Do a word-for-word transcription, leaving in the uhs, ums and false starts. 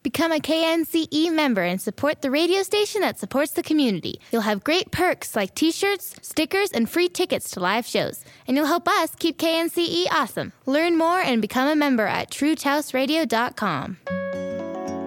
Become a K N C E member and support the radio station that supports the community. You'll have great perks like t-shirts, stickers, and free tickets to live shows. And you'll help us keep K N C E awesome. Learn more and become a member at true taos radio dot com.